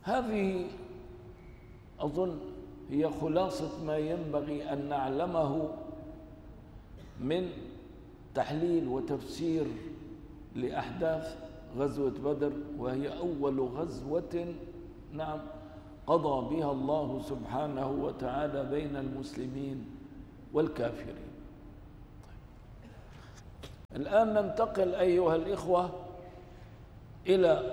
هذه أظن هي خلاصة ما ينبغي أن نعلمه من تحليل وتفسير لأحداث غزوة بدر، وهي أول غزوة نعم قضى بها الله سبحانه وتعالى بين المسلمين والكافرين. الآن ننتقل أيها الإخوة إلى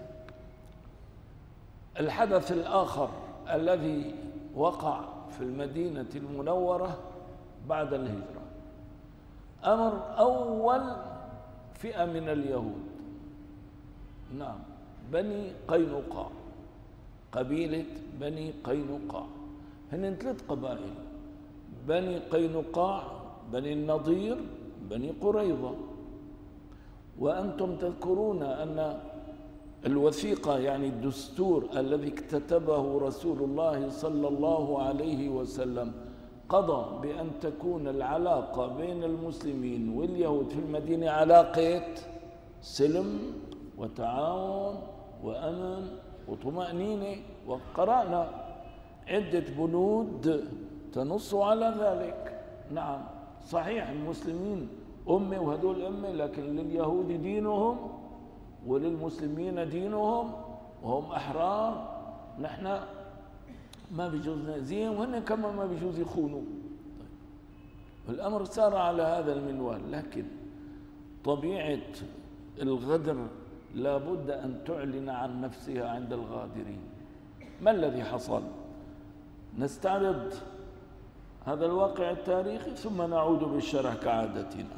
الحدث الآخر الذي وقع في المدينة المنورة بعد الهجرة. أمر أول فئة من اليهود، نعم، بني قينقاع، قبيلة بني قينقاع. هن 3 قبائل: بني قينقاع، بني النضير، بني قريظة. وأنتم تذكرون أن الوثيقة يعني الدستور الذي اكتتبه رسول الله صلى الله عليه وسلم قضى بأن تكون العلاقة بين المسلمين واليهود في المدينة علاقة سلم وتعاون وأمن وطمأنينة، وقرأنا عدة بنود تنص على ذلك. نعم صحيح المسلمين أمة وهدول أمة، لكن لليهود دينهم وللمسلمين دينهم وهم أحرار. نحن ما بيجوز نأذيهم وهن كمان ما بيجوز يخونوا. الأمر سار على هذا المنوال، لكن طبيعة الغدر لابد أن تعلن عن نفسها عند الغادرين. ما الذي حصل؟ نستعرض هذا الواقع التاريخي ثم نعود بالشرح كعادتنا.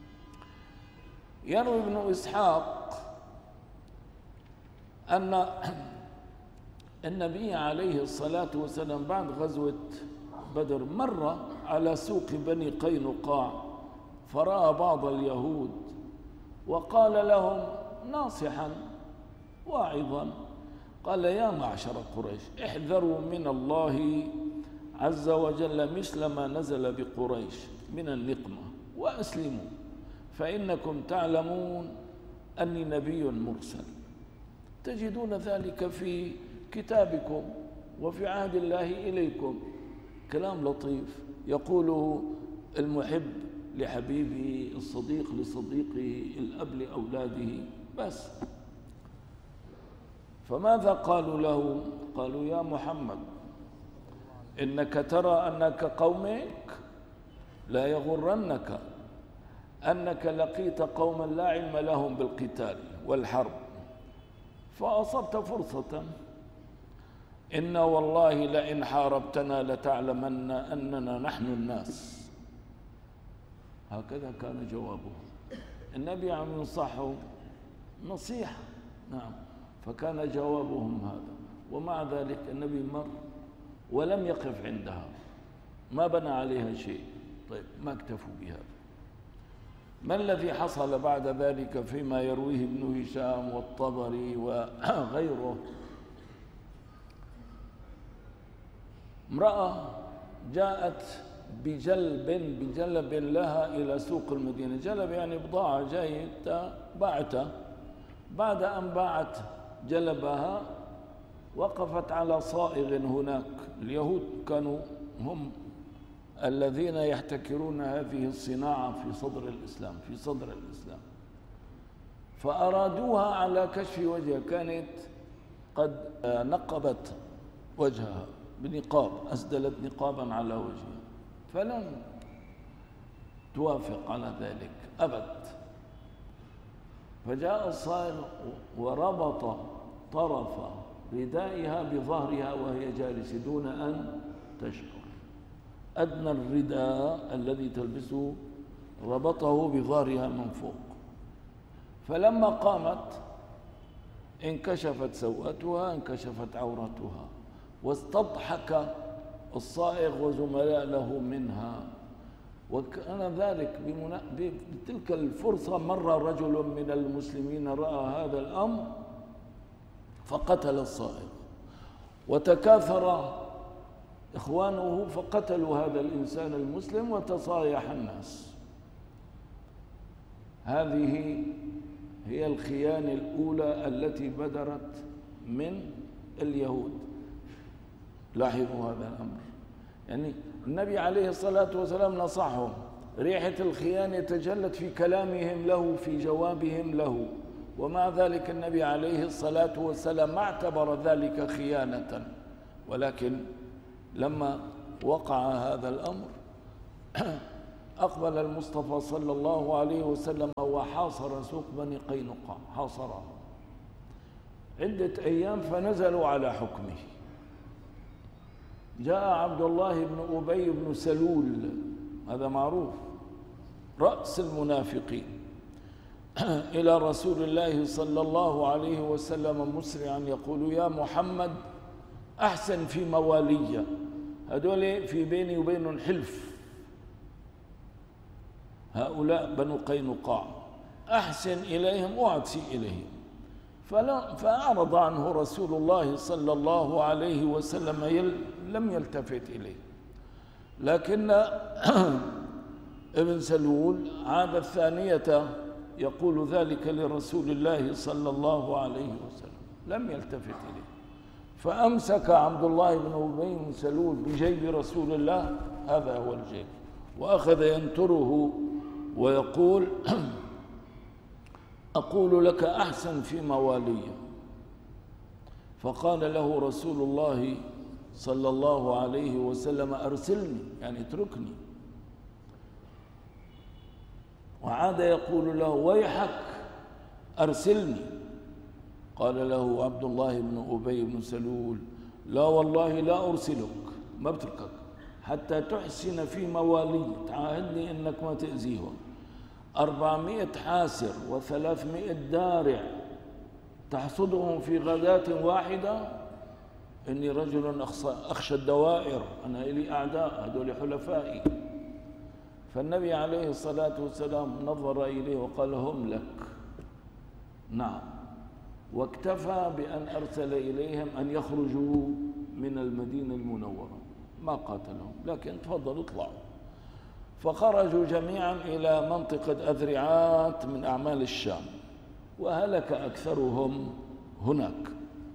يروي ابن إسحاق أن النبي عليه الصلاة والسلام بعد غزوة بدر مر على سوق بني قينقاع، فرأى بعض اليهود وقال لهم ناصحا واعظا، قال: يا معشر قريش، احذروا من الله عز وجل مثل ما نزل بقريش من النقمة وأسلموا، فإنكم تعلمون أني نبي مرسل، تجدون ذلك في كتابكم وفي عهد الله إليكم. كلام لطيف يقوله المحب لحبيبه، الصديق لصديقه، الأب لأولاده. بس فماذا قالوا له؟ قالوا: يا محمد، إنك ترى أنك قومك لا يغرنك أنك لقيت قوما لا علم لهم بالقتال والحرب فأصبت فرصة. إن والله لئن حاربتنا لتعلمن أننا نحن الناس. هكذا كان جوابه. النبي عم ينصحه نصيحة، نعم، فكان جوابهم هذا. ومع ذلك النبي مر ولم يقف عندها، ما بنى عليها شيء. طيب، ما اكتفوا بهذا. ما الذي حصل بعد ذلك فيما يرويه ابن هشام والطبري وغيره؟ امرأة جاءت بجلب لها إلى سوق المدينة. جلب يعني بضاعة جاية باعتها. بعد أن باعت جلبها وقفت على صائغ هناك. اليهود كانوا هم الذين يحتكرون هذه الصناعة في صدر الإسلام، فأرادوها على كشف وجهها. كانت قد نقبت وجهها بنقاب، أسدلت نقابا على وجهها، فلم توافق على ذلك أبد. فجاء الصائغ وربط طرف ردائها بظهرها وهي جالسة دون أن تشعر. أدنى الرداء الذي تلبسه ربطه بظهرها من فوق. فلما قامت انكشفت سوءتها، انكشفت عورتها، واستضحك الصائغ وزملاء له منها. وكان ذلك بتلك الفرصة مر رجل من المسلمين رأى هذا الأمر فقتل الصائغ، وتكاثر إخوانه فقتلوا هذا الإنسان المسلم وتصايح الناس. هذه هي الخيانة الأولى التي بدرت من اليهود. لاحظوا هذا الأمر، يعني النبي عليه الصلاة والسلام نصحهم، ريحة الخيانة تجلت في كلامهم له، في جوابهم له، ومع ذلك النبي عليه الصلاة والسلام ما اعتبر ذلك خيانة. ولكن لما وقع هذا الأمر أقبل المصطفى صلى الله عليه وسلم وحاصر سوق بني قينقاع، حاصرها عدة أيام فنزلوا على حكمه. جاء عبد الله بن أبي بن سلول، هذا معروف، رأس المنافقين، إلى رسول الله صلى الله عليه وسلم مسرعا يقول: يا محمد أحسن في موالي، هذول في بيني وبينهم حلف، هؤلاء بنو قينقاع، أحسن إليهم وأعطي إليهم. فأعرض عنه رسول الله صلى الله عليه وسلم، لم يلتفت إليه. لكن ابن سلول عاد الثانية يقول ذلك لرسول الله صلى الله عليه وسلم، لم يلتفت إليه. فأمسك عبد الله بن أبي بن سلول بجيب رسول الله، هذا هو الجيب، وأخذ ينتره ويقول: أقول لك أحسن في موالي. فقال له رسول الله صلى الله عليه وسلم: أرسلني، يعني اتركني. وعاد يقول له: ويحك أرسلني. قال له عبد الله بن أبي بن سلول: لا والله لا أرسلك، ما بتركك حتى تحسن في موالي، تعاهدني أنك ما تأذيهم. 400 حاسر و300 دارع تحصدهم في غداة واحدة، إني رجل أخشى الدوائر، أنا إلي أعداء، هذول حلفائي. فالنبي عليه الصلاة والسلام نظر إليه وقال: هم لك. نعم. واكتفى بأن أرسل إليهم أن يخرجوا من المدينة المنورة، ما قاتلهم، لكن تفضلوا اطلعوا. فخرجوا جميعا إلى منطقة أذرعات من أعمال الشام، وهلك أكثرهم هناك.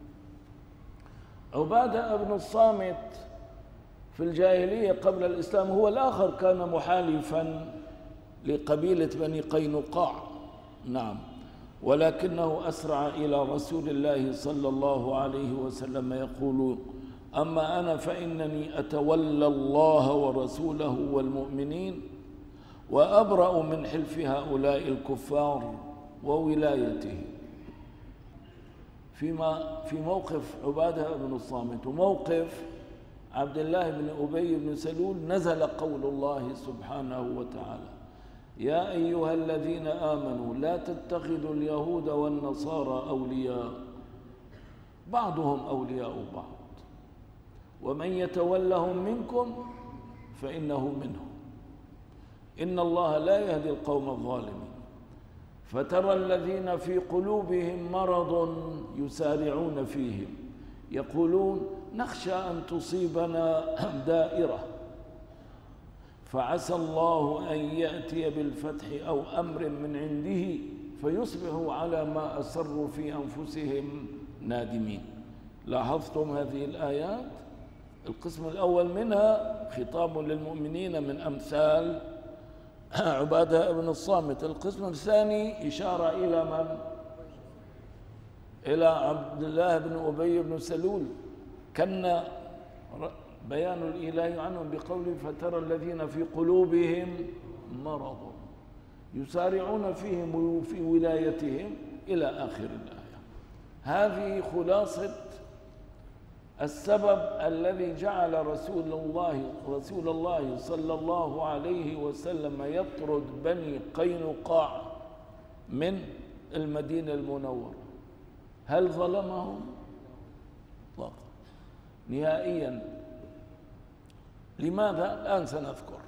عبادة بن الصامت في الجاهلية قبل الإسلام هو الآخر، كان محالفا لقبيلة بني قينقاع، نعم، ولكنه أسرع إلى رسول الله صلى الله عليه وسلم يقول: أما أنا فإنني أتولى الله ورسوله والمؤمنين، وأبرأ من حلف هؤلاء الكفار وولايته. في موقف عبادة بن الصامت وموقف عبد الله بن أبي بن سلول نزل قول الله سبحانه وتعالى: يا أيها الذين آمنوا لا تتخذوا اليهود والنصارى أولياء، بعضهم أولياء بعض، ومن يتولهم منكم فإنه منهم، إن الله لا يهدي القوم الظالمين. فترى الذين في قلوبهم مرض يسارعون فيهم يقولون: نخشى أن تصيبنا دائرة فعسى الله أن يأتي بالفتح أو أمر من عنده فيصبحوا على ما أسروا في أنفسهم نادمين. لاحظتم هذه الآيات؟ القسم الأول منها خطاب للمؤمنين من أمثال عبادة بن الصامت. القسم الثاني إشارة إلى من؟ إلى عبد الله بن أبي بن سلول، كان بيان الإله عنهم بقوله: فترى الذين في قلوبهم مرض يسارعون فيهم وفي ولايتهم إلى آخر الآية. هذه خلاصة السبب الذي جعل رسول الله صلى الله عليه وسلم يطرد بني قينقاع من المدينة المنورة. هل ظلمهم؟ لا، نهائيا. لماذا؟ الآن سنذكر.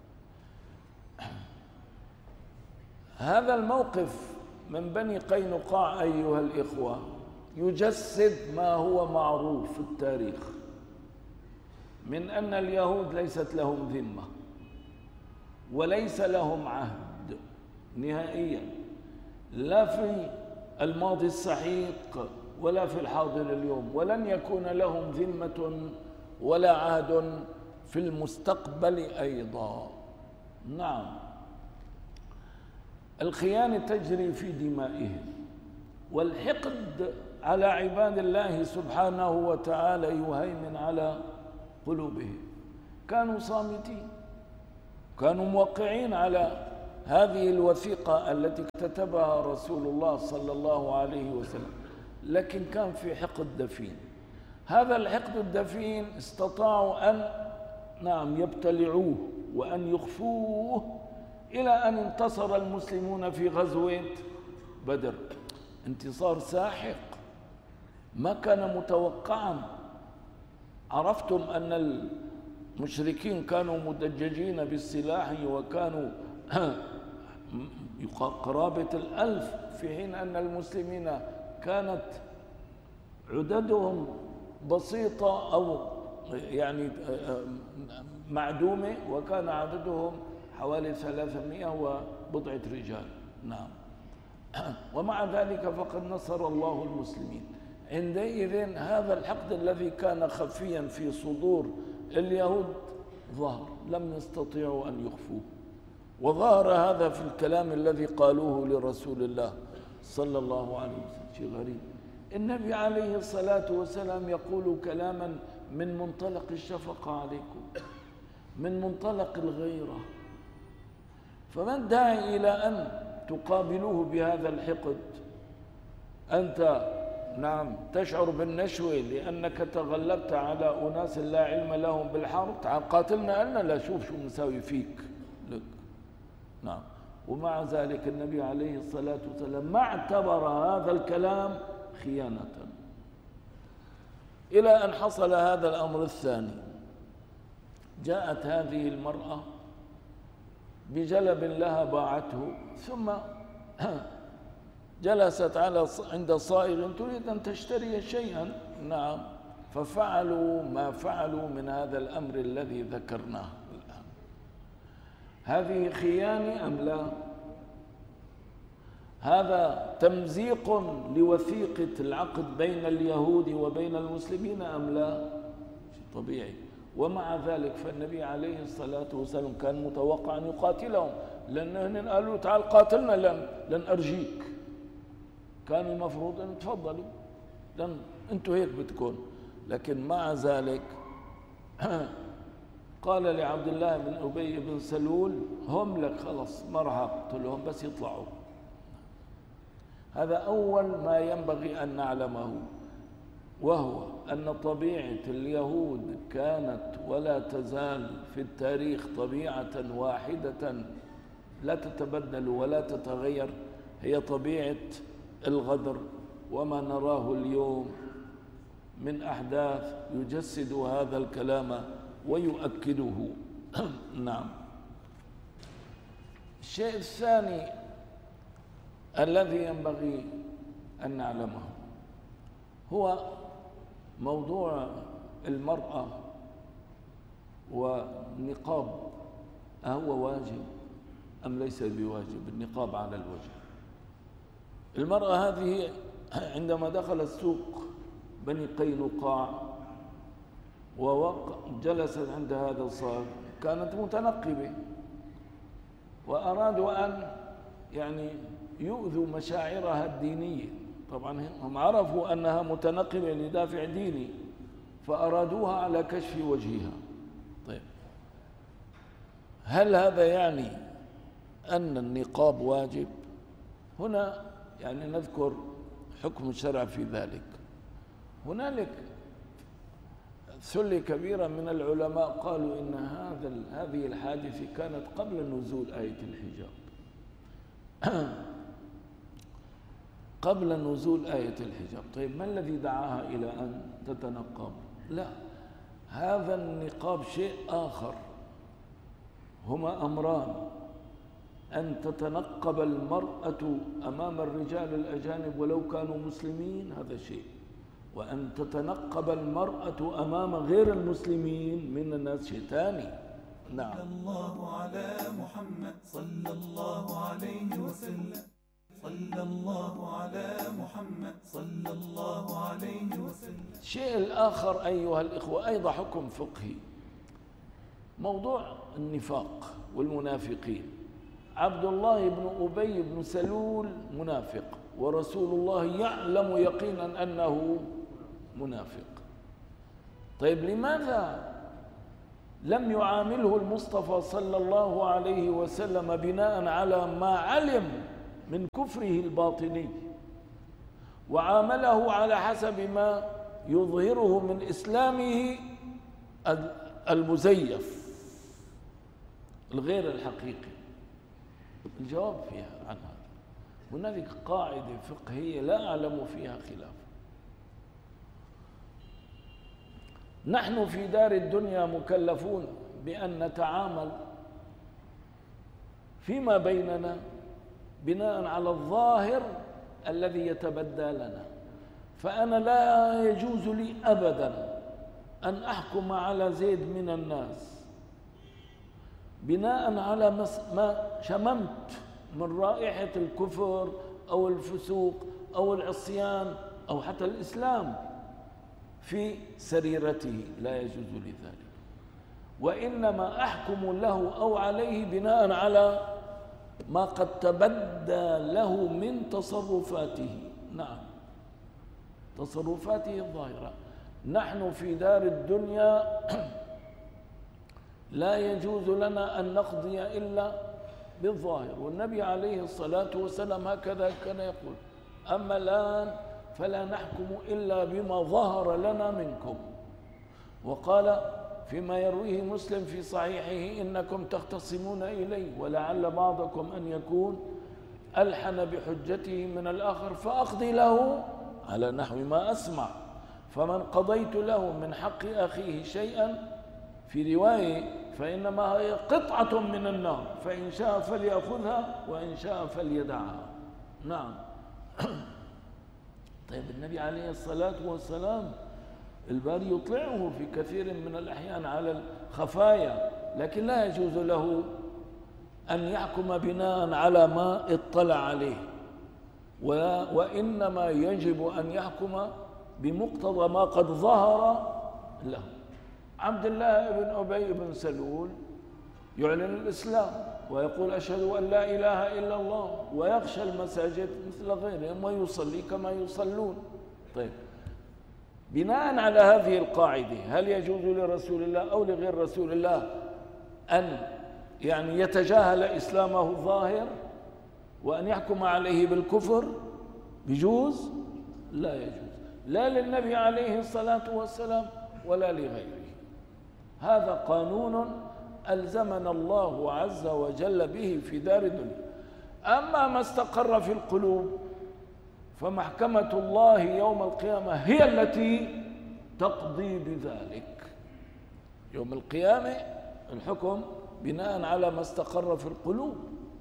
هذا الموقف من بني قينقاع أيها الإخوة يجسد ما هو معروف في التاريخ من أن اليهود ليست لهم ذمة وليس لهم عهد نهائيا، لا في الماضي السحيق ولا في الحاضر اليوم، ولن يكون لهم ذمة ولا عهد في المستقبل أيضا. نعم، الخيانة تجري في دمائهم، والحقد على عباد الله سبحانه وتعالى يهيمن على قلوبهم. كانوا صامتين، كانوا موقعين على هذه الوثيقة التي كتبها رسول الله صلى الله عليه وسلم، لكن كان في حقد دفين. هذا الحقد الدفين استطاعوا أن يبتلعوه وأن يخفوه إلى أن انتصر المسلمون في غزوة بدر. انتصار ساحق ما كان متوقعا. عرفتم أن المشركين كانوا مدججين بالسلاح وكانوا قرابة 1000، في حين أن المسلمين كانت عددهم بسيطة أو يعني معدومة، وكان عددهم حوالي 300 وبضعة رجال. نعم، ومع ذلك فقد نصر الله المسلمين. عندئذ هذا الحقد الذي كان خفيا في صدور اليهود ظهر، لم يستطيعوا أن يخفوه، وظهر هذا في الكلام الذي قالوه لرسول الله صلى الله عليه وسلم. شيء غريب، النبي عليه الصلاة والسلام يقول كلاما من منطلق الشفقة عليكم، من منطلق الغيرة، فما الداعي إلى أن تقابلوه بهذا الحقد؟ أنت تشعر بالنشوة لأنك تغلبت على أناس لا علم لهم بالحرب، تعال قاتلنا أنا، لا شوف شو مساوي فيك لك. نعم، ومع ذلك النبي عليه الصلاة والسلام ما اعتبر هذا الكلام خيانة، إلى أن حصل هذا الأمر الثاني. جاءت هذه المرأة بجلب لها باعته، ثم جلست عند صائغ تريد أن تشتري شيئا. نعم، ففعلوا ما فعلوا من هذا الأمر الذي ذكرناه الآن. هذه خيانة أم لا؟ هذا تمزيق لوثيقة العقد بين اليهود وبين المسلمين أم لا؟ طبيعي. ومع ذلك فالنبي عليه الصلاة والسلام كان متوقع أن يقاتلهم، لأنهم قالوا تعال قاتلنا لن أرجيك. كان المفروض أن تفضلوا، لأن أنتوا هيك بتكون. لكن مع ذلك قال لعبد الله بن أبي بن سلول هم لك، خلص ما راح أقتلهم بس يطلعوا. هذا أول ما ينبغي أن نعلمه، وهو أن طبيعة اليهود كانت ولا تزال في التاريخ طبيعة واحدة لا تتبدل ولا تتغير، هي طبيعة الغدر. وما نراه اليوم من أحداث يجسد هذا الكلام ويؤكده. نعم، الشيء الثاني الذي ينبغي أن نعلمه هو موضوع المرأة والنقاب. أهو واجب أم ليس بواجب النقاب على الوجه؟ المرأة هذه عندما دخلت سوق بني قينقاع وجلست عند هذا الصاغ كانت متنقبة، وأرادوا أن يؤذوا مشاعرها الدينية. طبعا هم عرفوا أنها متنقبة لدافع ديني، فأرادوها على كشف وجهها. طيب، هل هذا يعني أن النقاب واجب؟ هنا نذكر حكم الشرع في ذلك. هنالك ثلة كبيرة من العلماء قالوا إن هذه الحادثة كانت قبل نزول آية الحجاب. قبل نزول آية الحجاب. طيب، ما الذي دعاها إلى أن تتنقب؟ لا، هذا النقاب شيء آخر، هما أمران: أن تتنقب المرأة أمام الرجال الأجانب ولو كانوا مسلمين، هذا شيء، وأن تتنقب المرأة أمام غير المسلمين من الناس شيء ثاني. نعم. الله على محمد صلى الله عليه وسلم. صلى الله على محمد صلى الله عليه وسلم. الشيء الآخر أيها الإخوة أيضا حكم فقهي، موضوع النفاق والمنافقين. عبد الله بن أبي بن سلول منافق، ورسول الله يعلم يقينا أنه منافق. طيب لماذا لم يعامله المصطفى صلى الله عليه وسلم بناء على ما علم من كفره الباطني، وعامله على حسب ما يظهره من إسلامه المزيف الغير الحقيقي؟ الجواب فيها عن هذا هنالك قاعدة فقهية لا أعلم فيها خلاف. نحن في دار الدنيا مكلفون بأن نتعامل فيما بيننا بناء على الظاهر الذي يتبدى لنا. فأنا لا يجوز لي أبدا أن أحكم على زيد من الناس بناء على ما شممت من رائحة الكفر أو الفسوق أو العصيان أو حتى الإسلام في سريرته، لا يجوز لي ذلك. وإنما أحكم له أو عليه بناء على ما قد تبدى له من تصرفاته. نعم، تصرفاته الظاهرة. نحن في دار الدنيا لا يجوز لنا أن نقضي إلا بالظاهر، والنبي عليه الصلاة والسلام هكذا كان يقول: أما الآن فلا نحكم إلا بما ظهر لنا منكم. وقال فيما يرويه مسلم في صحيحه: إنكم تختصمون إلي ولعل بعضكم أن يكون ألحن بحجته من الآخر فأقضي له على نحو ما أسمع، فمن قضيت له من حق أخيه شيئا في رواية فإنما هي قطعة من النار، فإن شاء فليأخذها وإن شاء فليدعها. نعم. طيب النبي عليه الصلاة والسلام الباري يطلعه في كثير من الأحيان على الخفايا، لكن لا يجوز له أن يحكم بناء على ما اطلع عليه، وإنما يجب أن يحكم بمقتضى ما قد ظهر له. عبد الله بن أبي بن سلول يعلن الإسلام ويقول: أشهد أن لا إله إلا الله، ويخشى المساجد مثل غيرهم ويصلي كما يصلون. طيب بناء على هذه القاعدة هل يجوز لرسول الله أو لغير رسول الله أن يتجاهل إسلامه الظاهر وأن يحكم عليه بالكفر؟ بجوز؟ لا يجوز، لا للنبي عليه الصلاة والسلام ولا لغيره. هذا قانون ألزمنا الله عز وجل به في دار الدنيا. أما ما استقر في القلوب فمحكمة الله يوم القيامة هي التي تقضي بذلك. يوم القيامة الحكم بناء على ما استقر في القلوب،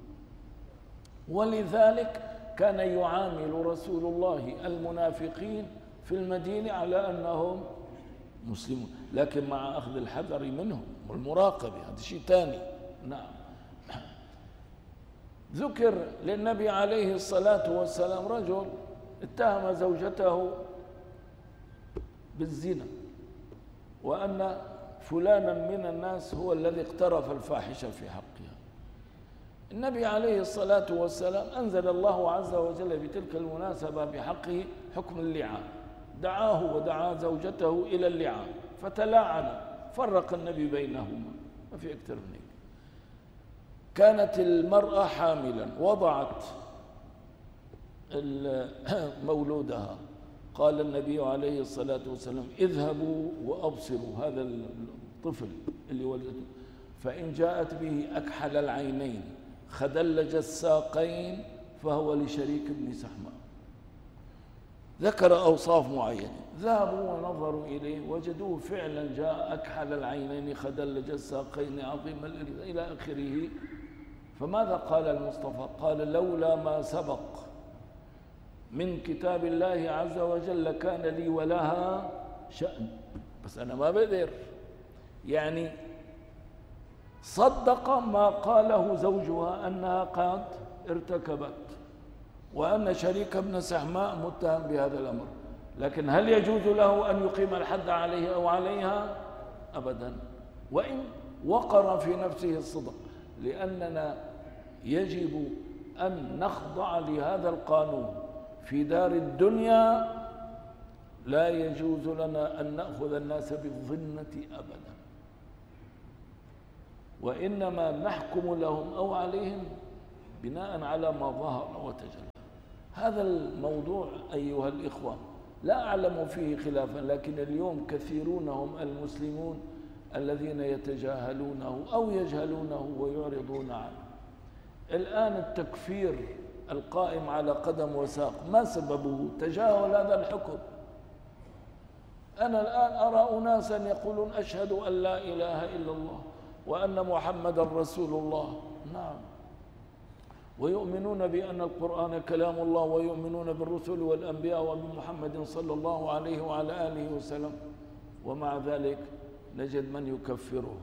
ولذلك كان يعامل رسول الله المنافقين في المدينة على أنهم مسلمون، لكن مع أخذ الحذر منهم والمراقبة، هذا شيء ثاني. نعم. ذكر للنبي عليه الصلاة والسلام رجل اتهم زوجته بالزنا، وأن فلانا من الناس هو الذي اقترف الفاحشة في حقها. النبي عليه الصلاة والسلام أنزل الله عز وجل بتلك المناسبة بحقه حكم اللعان، دعاه ودعا زوجته إلى اللعان فتلاعن، فرق النبي بينهما، ما في أكثر من هيك. كانت المرأة حاملا وضعت مولودها، قال النبي عليه الصلاة والسلام: اذهبوا وأبصروا هذا الطفل اللي ولدته، فإن جاءت به أكحل العينين خدلج الساقين فهو لشريك بن سحماء. ذكر أوصاف معينة، ذهبوا ونظروا إليه وجدوه فعلا جاء أكحل العينين خدلج الساقين عظيم الإرث إلى آخره. فماذا قال المصطفى؟ قال: لولا ما سبق من كتاب الله عز وجل كان لي ولها شأن، بس أنا ما بقدر. يعني صدق ما قاله زوجها أنها قد ارتكبت، وأن شريك بن سحماء متهم بهذا الأمر، لكن هل يجوز له أن يقيم الحد عليه أو عليها؟ أبدا، وإن وقر في نفسه الصدق، لأننا يجب أن نخضع لهذا القانون في دار الدنيا. لا يجوز لنا أن نأخذ الناس بالظنة أبدا، وإنما نحكم لهم أو عليهم بناء على ما ظهر وتجلى. هذا الموضوع أيها الإخوة لا أعلم فيه خلافا، لكن اليوم كثيرون هم المسلمون الذين يتجاهلونه أو يجهلونه ويعرضون عنه. الآن التكفير القائم على قدم وساق ما سببه؟ تجاهل هذا الحكم. أنا الآن أرى أناسا يقولون أشهد أن لا إله إلا الله وأن محمدا رسول الله، نعم، ويؤمنون بأن القرآن كلام الله، ويؤمنون بالرسل والأنبياء وبمحمد صلى الله عليه وعلى آله وسلم، ومع ذلك نجد من يكفره.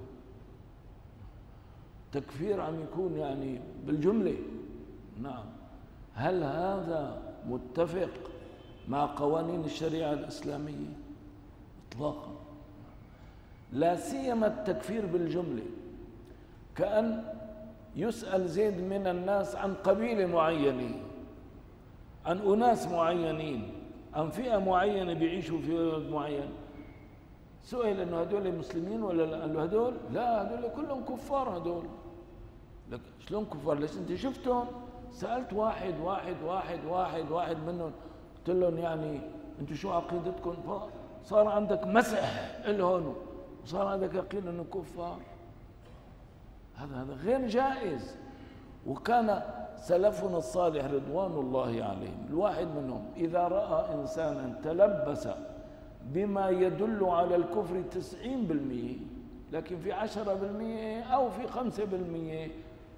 تكفير عم يكون يعني بالجملة. نعم، هل هذا متفق مع قوانين الشريعة الإسلامية؟ إطلاقا. لا سيما التكفير بالجملة، كأن يسأل زيد من الناس عن قبيلة معينة، عن أناس معينين، عن فئة معينة بيعيشوا في بلد معين. سئل إنه هدول مسلمين ولا لا؟ قال له هدول لا، هدول كلهم كفار. هدول لك شلون كفار؟ ليش أنت شفتهم؟ سألت واحد واحد واحد واحد واحد منهم، قلت لهم يعني أنتم شو عقيدتكم؟ صار عندك مسح لهون، وصار عندك يقين إنه كفار. هذا غير جائز. وكان سلفنا الصالح رضوان الله عليهم الواحد منهم إذا رأى إنسانا تلبس بما يدل على الكفر 90%، لكن في 10% أو في 5%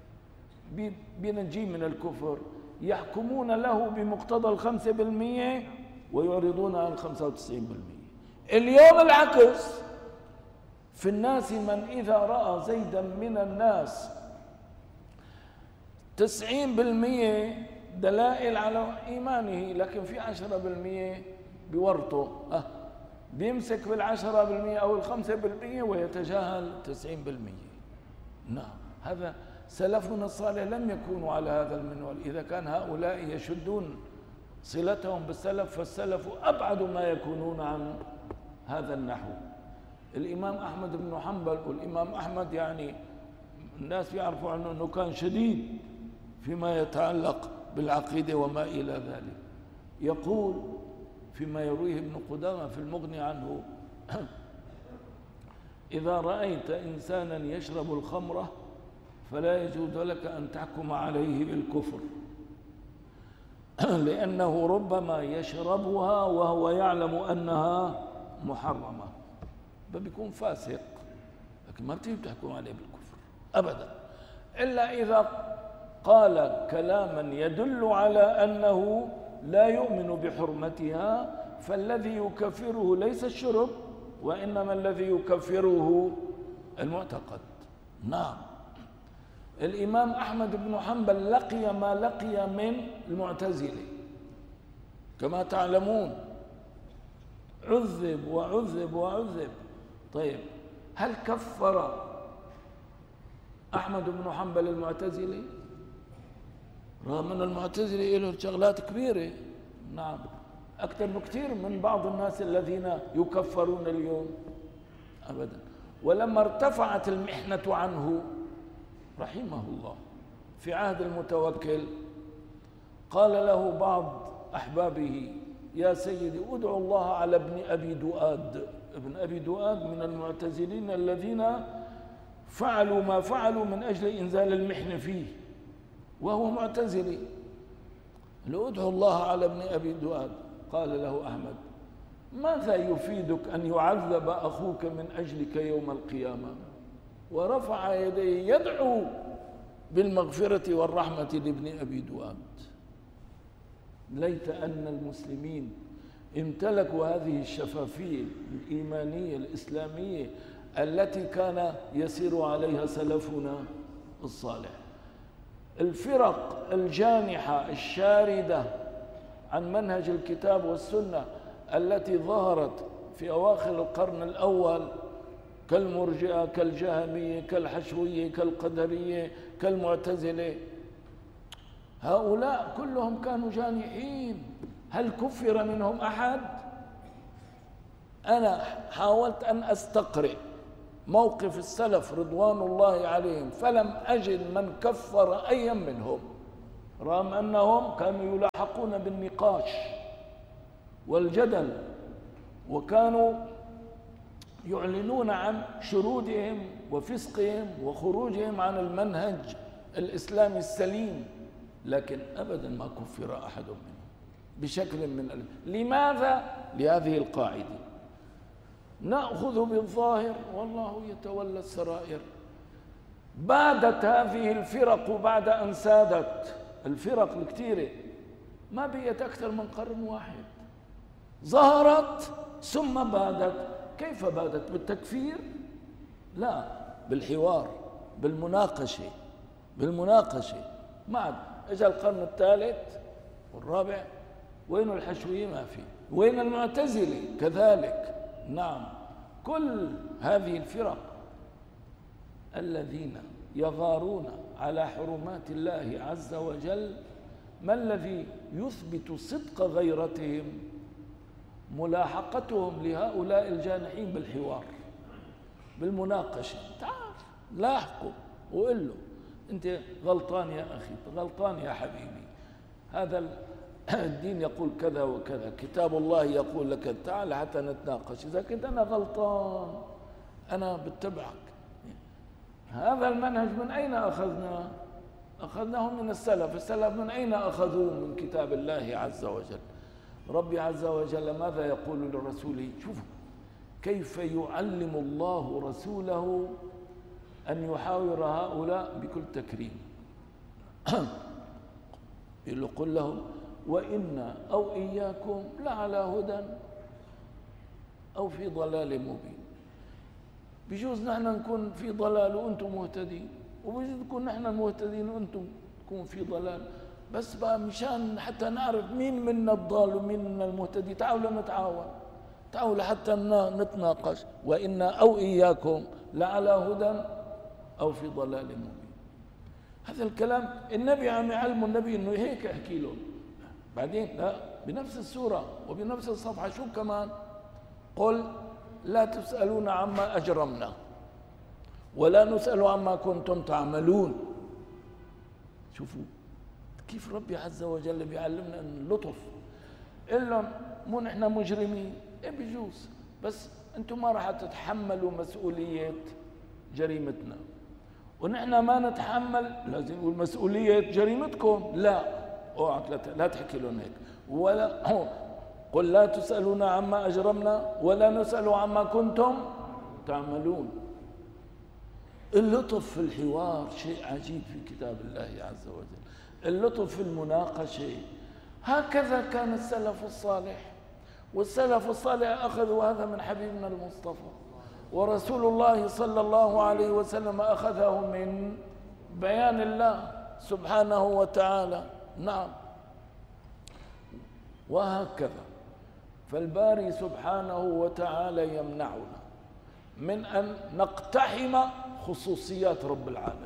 بينجي من الكفر، يحكمون له بمقتضى 5% ويعرضون عن 95%. اليوم العكس، في الناس من إذا رأى زيدا من الناس 90% دلائل على إيمانه، لكن في 10% بورطه، بيمسك بال10% أو 5% ويتجاهل 90%. نعم، هذا سلفنا الصالح لم يكونوا على هذا المنوال. إذا كان هؤلاء يشدون صلتهم بالسلف، فالسلف أبعد ما يكونون عن هذا النحو. الإمام أحمد بن حنبل، والإمام أحمد يعني الناس يعرفوا عنه أنه كان شديد فيما يتعلق بالعقيدة وما إلى ذلك. يقول فيما يرويه ابن قدامة في المغني عنه: إذا رأيت إنسانا يشرب الخمرة فلا يجوز لك أن تحكم عليه بالكفر، لأنه ربما يشربها وهو يعلم أنها محرمة، فبيكون فاسق، لكن ما بتجي تحكم عليه بالكفر أبدا، إلا إذا قال كلاما يدل على أنه لا يؤمن بحرمتها، فالذي يكفره ليس الشرب، وإنما الذي يكفره المعتقد. نعم، الإمام أحمد بن حنبل لقي ما لقي من المعتزلة كما تعلمون، عذب وعذب وعذب. طيب، هل كفر أحمد بن حنبل المعتزلة؟ رغم أن المعتزلة له شغلات كبيرة، نعم، أكثر بكثير من بعض الناس الذين يكفرون اليوم أبدا. ولما ارتفعت المحنة عنه رحمه الله في عهد المتوكل، قال له بعض أحبابه: يا سيدي ادعو الله على ابن أبي دؤاد. ابن أبي دؤاد من المعتزلين الذين فعلوا ما فعلوا من أجل إنزال المحنة فيه، وهو معتزلي. لو ادعو الله على ابن أبي دؤاد. قال له أحمد: ماذا يفيدك أن يعذب أخوك من أجلك يوم القيامة؟ ورفع يديه يدعو بالمغفرة والرحمة لابن أبي دؤاد. ليت أن المسلمين امتلكوا هذه الشفافية الإيمانية الإسلامية التي كان يسير عليها سلفنا الصالح. الفرق الجانحة الشاردة عن منهج الكتاب والسنة التي ظهرت في أواخر القرن الأول كالمرجئة كالجهمية كالحشوية كالقدرية كالمعتزلة، هؤلاء كلهم كانوا جانحين. هل كفر منهم أحد؟ أنا حاولت أن أستقرئ موقف السلف رضوان الله عليهم فلم أجد من كفر أيا منهم، رغم أنهم كانوا يلاحقون بالنقاش والجدل، وكانوا يعلنون عن شرودهم وفسقهم وخروجهم عن المنهج الإسلامي السليم، لكن أبدا ما كفر أحد منهم بشكل من لماذا؟ لهذه القاعدة: نأخذ بالظاهر والله يتولى السرائر. بادت هذه الفرق بعد أن سادت، الفرق الكثيرة ما بقيت أكثر من قرن واحد، ظهرت ثم بادت. كيف بادت؟ بالتكفير؟ لا، بالحوار، بالمناقشة. ما عاد اجى القرن الثالث والرابع، وين الحشوية؟ ما في. وين المعتزلة؟ كذلك. نعم، كل هذه الفرق الذين يغارون على حرمات الله عز وجل، ما الذي يثبت صدق غيرتهم؟ ملاحقتهم لهؤلاء الجانحين بالحوار، بالمناقشة. تعال لاحقه وقل له: أنت غلطان يا أخي، غلطان يا حبيبي، هذا الدين يقول كذا وكذا، كتاب الله يقول لك، تعال حتى نتناقش. إذا كنت أنا غلطان أنا بتبعك. هذا المنهج من أين أخذناه؟ أخذناه من السلف من أين أخذوه؟ من كتاب الله عز وجل. ربي عز وجل ماذا يقول لرسوله؟ شوفوا كيف يعلم الله رسوله أن يحاور هؤلاء بكل تكريم. يقول: قل لهم وإنا أو إياكم لعلى هدى أو في ضلال مبين. بجوز نحن نكون في ضلال وأنتم مهتدين، وبجوز نكون نحن مهتدين وأنتم تكون في ضلال، بس بقى مشان حتى نعرف مين منا الضال ومين منا المهتدي، تعالوا نتعاون، تعالوا حتى نتناقش. وإنا أو إياكم لعلى هدى أو في ضلال مبين. هذا الكلام النبي عم يعلمه، النبي إنه هيك أحكي له. بعدين لا، بنفس السورة وبنفس الصفحة شو كمان؟ قل لا تسألون عما أجرمنا ولا نسأل عما كنتم تعملون. شوفوا كيف ربي عز وجل بيعلمنا اللطف. قل لهم: مو نحن مجرمين؟ إيه بجوز، بس أنتم ما راح تتحملوا مسؤولية جريمتنا، ونحن ما نتحمل لازم نقول مسؤولية جريمتكم. لا، اوعى لا تحكي لهم هيك. ولا قل لا تسألون عما أجرمنا ولا نسأل عما كنتم تعملون. اللطف في الحوار شيء عجيب في كتاب الله عز وجل، اللطف في المناقشة. هكذا كان السلف الصالح، والسلف الصالح أخذوا هذا من حبيبنا المصطفى، ورسول الله صلى الله عليه وسلم أخذه من بيان الله سبحانه وتعالى. نعم، وهكذا فالباري سبحانه وتعالى يمنعنا من أن نقتحم خصوصيات رب العالمين.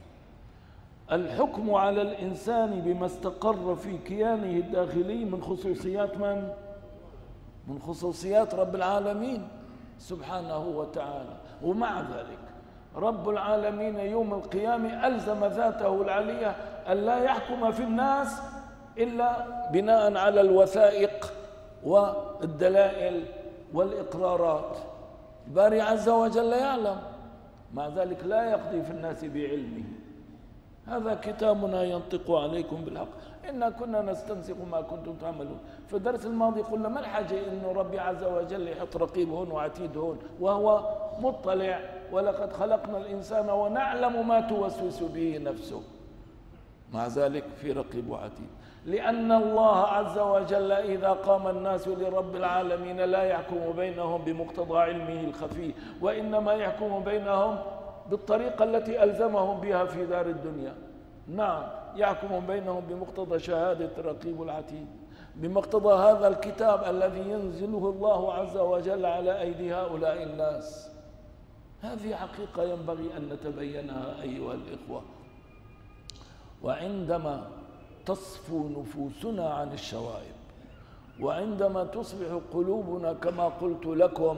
الحكم على الإنسان بما استقر في كيانه الداخلي من خصوصيات من؟ من خصوصيات رب العالمين سبحانه وتعالى. ومع ذلك رب العالمين يوم القيامة ألزم ذاته العلية أن لا يحكم في الناس إلا بناء على الوثائق والدلائل والإقرارات. الباري عز وجل يعلم، مع ذلك لا يقضي في الناس بعلمه. هذا كتابنا ينطق عليكم بالحق إنا كنا نستنسخ ما كنتم تعملون. في الدرس الماضي قلنا ما الحاجة إنه ربي عز وجل يحط رقيب هون وعتيد هون وهو مطلع، ولقد خلقنا الإنسان ونعلم ما توسوس به نفسه. مع ذلك في رقيب وعتيد، لأن الله عز وجل إذا قام الناس لرب العالمين لا يحكم بينهم بمقتضى علمه الخفي، وإنما يحكم بينهم بالطريقة التي ألزمهم بها في دار الدنيا. نعم، يحكم بينهم بمقتضى شهادة الرقيب العتيد، بمقتضى هذا الكتاب الذي ينزله الله عز وجل على أيدي هؤلاء الناس. هذه حقيقة ينبغي أن نتبينها أيها الإخوة. وعندما تصفو نفوسنا عن الشوائب، وعندما تصبح قلوبنا كما قلت لكم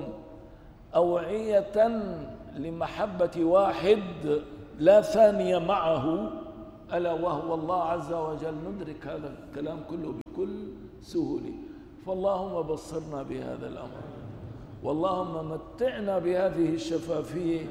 أوعية لمحبة واحد لا ثاني معه ألا وهو الله عز وجل، ندرك هذا الكلام كله بكل سهولة. فاللهم بصرنا بهذا الأمر، واللهم متعنا بهذه الشفافية،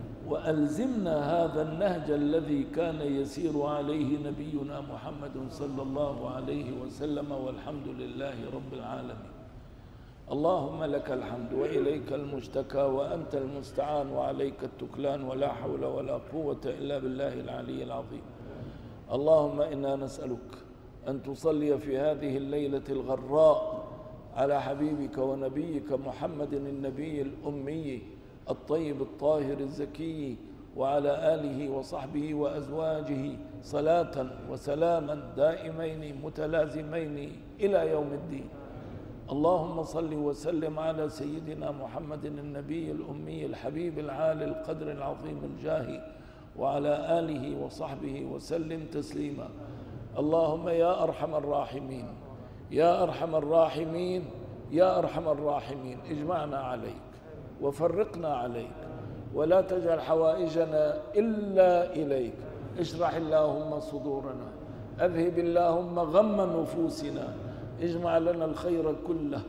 وألزمنا هذا النهج الذي كان يسير عليه نبينا محمد صلى الله عليه وسلم، والحمد لله رب العالمين. اللهم لك الحمد وإليك المشتكى وأنت المستعان وعليك التكلان، ولا حول ولا قوة إلا بالله العلي العظيم. اللهم إنا نسألك أن تصلي في هذه الليلة الغراء على حبيبك ونبيك محمد النبي الأمي الطيب الطاهر الزكي، وعلى آله وصحبه وأزواجه صلاة وسلاما دائمين متلازمين إلى يوم الدين. اللهم صل وسلم على سيدنا محمد النبي الأمي الحبيب العالي القدر العظيم الجاه، وعلى آله وصحبه وسلم تسليما. اللهم يا أرحم الراحمين، يا أرحم الراحمين، يا أرحم الراحمين، اجمعنا عليك وفرقنا عليك، ولا تجعل حوائجنا إلا إليك. اشرح اللهم صدورنا، أذهب اللهم غم نفوسنا، اجمع لنا الخير كله،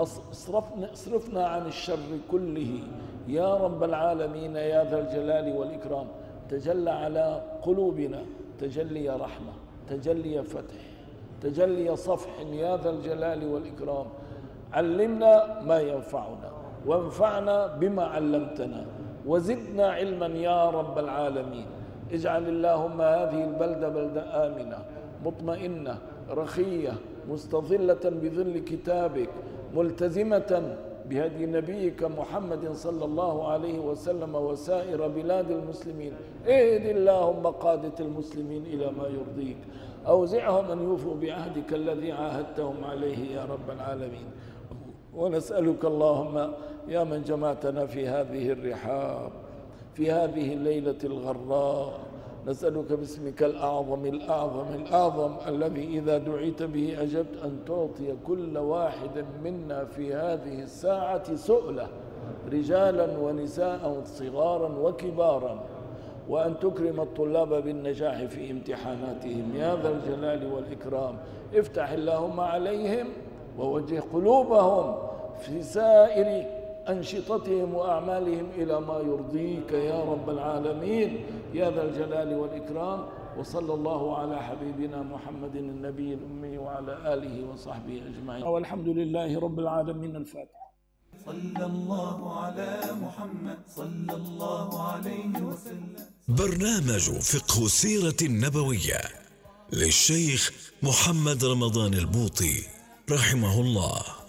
اصرفنا عن الشر كله يا رب العالمين يا ذا الجلال والإكرام. تجلى على قلوبنا تجلي رحمة، تجلي فتح، تجلي صفح يا ذا الجلال والإكرام. علمنا ما ينفعنا، وانفعنا بما علمتنا، وزدنا علما يا رب العالمين. اجعل اللهم هذه البلدة بلدة آمنة مطمئنة رخية مستظلة بظل كتابك، ملتزمة بهدي نبيك محمد صلى الله عليه وسلم وسائر بلاد المسلمين. اهد اللهم قادة المسلمين إلى ما يرضيك، أوزعهم أن يوفوا بعهدك الذي عاهدتهم عليه يا رب العالمين. ونسألك اللهم يا من جمعتنا في هذه الرحاب في هذه الليلة الغراء، نسألك باسمك الأعظم الأعظم الأعظم الذي إذا دعيت به أجبت، أن تعطي كل واحد منا في هذه الساعة سؤلة، رجالا ونساء صغارا وكبارا، وأن تكرم الطلاب بالنجاح في امتحاناتهم يا ذا الجلال والإكرام. افتح اللهم عليهم ووجه قلوبهم في سائر أنشطتهم وأعمالهم إلى ما يرضيك يا رب العالمين يا ذا الجلال والإكرام. وصلى الله على حبيبنا محمد النبي الأمي وعلى آله وصحبه أجمعين، والحمد لله رب العالمين. الفاتحة. صلى الله على محمد صلى الله عليه وسلم. برنامج فقه السيرة النبوية للشيخ محمد رمضان البوطي رحمه الله.